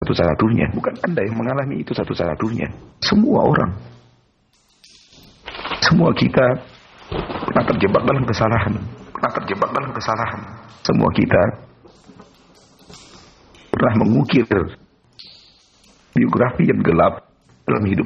satu-satunya. Bukan Anda yang mengalami itu satu-satunya. Semua orang. Semua kita pernah terjebak dalam kesalahan. Semua kita pernah mengukir biografi yang gelap dalam hidup